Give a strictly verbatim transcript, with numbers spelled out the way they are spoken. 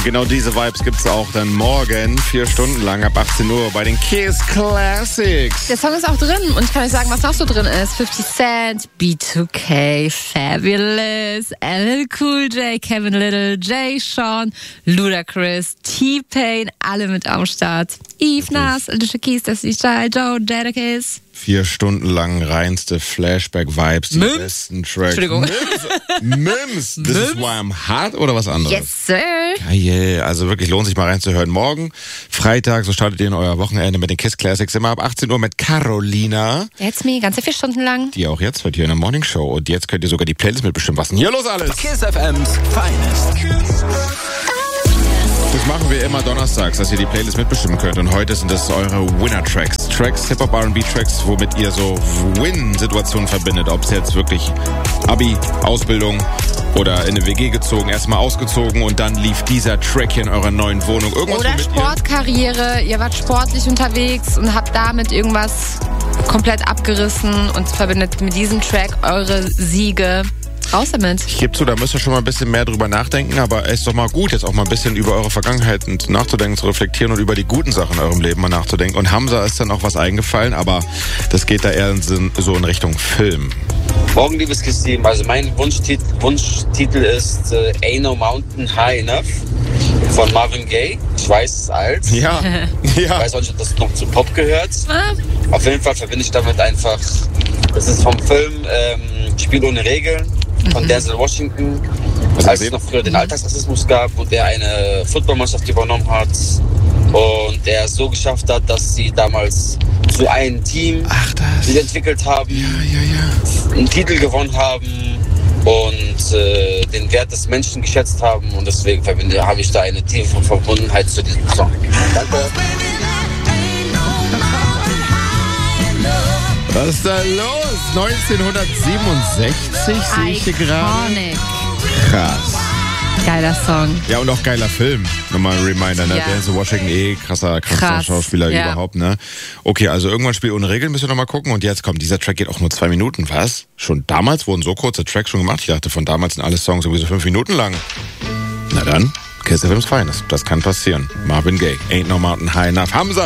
Und genau diese Vibes gibt's auch dann morgen, vier Stunden lang, ab achtzehn Uhr bei den Kiss Classics. Der Song ist auch drin und ich kann euch sagen, was noch so drin ist. fifty Cent, B two K, Fabulous, L L Cool J, Kevin Little, Jay Sean, Ludacris, T-Pain, alle mit am Start. Eve, Nas, Alicia Keys, Destiny Child, Joe, Jadakiss. Vier Stunden lang reinste Flashback-Vibes, die Mims? besten Tracks. Entschuldigung. Mims. This is why I'm hot oder was anderes? Yes, sir. Geil, also wirklich lohnt sich mal reinzuhören. Morgen, Freitag, so startet ihr in euer Wochenende mit den Kiss Classics. Immer ab achtzehn Uhr mit Carolina. That's me, ganze vier Stunden lang. Die auch jetzt wird hier in der Morning Show. Und jetzt könnt ihr sogar die Playlist mitbestimmen. Was denn hier los alles? Kiss F M's Finest. Das machen wir immer donnerstags, dass ihr die Playlist mitbestimmen könnt. Und heute sind das eure Winner-Tracks. Tracks, Hip-Hop, R and B-Tracks, womit ihr so Win-Situationen verbindet. Ob es jetzt wirklich Abi, Ausbildung oder in eine W G gezogen, erstmal ausgezogen und dann lief dieser Track hier in eurer neuen Wohnung. Irgendwas Oder womit Sportkarriere, ihr wart sportlich unterwegs und habt damit irgendwas komplett abgerissen und verbindet mit diesem Track eure Siege. Raus damit. Ich gebe zu, da müsst ihr schon mal ein bisschen mehr drüber nachdenken, aber es ist doch mal gut, jetzt auch mal ein bisschen über eure Vergangenheit nachzudenken, zu reflektieren und über die guten Sachen in eurem Leben mal nachzudenken. Und Hamza ist dann auch was eingefallen, aber das geht da eher so in Richtung Film. Morgen, liebes Kiss-Team. Also mein Wunschtitel, Wunschtitel ist äh, Ain't No Mountain High Enough von Marvin Gaye. Ich weiß, es ist alt. Ja, Ich ja. weiß auch nicht, ob das noch zu Pop gehört. Ah. Auf jeden Fall verbinde ich damit einfach, das ist vom Film ähm, Spiel ohne Regeln von Denzel Washington, Was als ist es noch früher den Alltagsrassismus gab und er eine Footballmannschaft übernommen hat und er es so geschafft hat, dass sie damals zu einem Team Ach, das. sich entwickelt haben, Ja, ja, ja. einen Titel gewonnen haben und äh, den Wert des Menschen geschätzt haben und deswegen verbinde, habe ich da eine tiefe Verbundenheit zu diesem Song. Danke. Was ist da los? neunzehnhundertsiebenundsechzig sehe ich hier gerade. Iconic. Krass. Geiler Song. Ja, und auch geiler Film. Nochmal ein Reminder, ne? Ja. Denzel Washington, eh krasser, krasser Krass. Schauspieler Ja. überhaupt, ne? Okay, also irgendwann Spiel ohne Regeln, müsst ihr nochmal gucken. Und jetzt kommt, dieser Track geht auch nur zwei Minuten, was? Schon damals wurden so kurze Tracks schon gemacht. Ich dachte, von damals sind alle Songs irgendwie so fünf Minuten lang. Na dann, Kiss F M's Finest. Das kann passieren. Marvin Gaye, Ain't No Mountain High Enough. Hamza!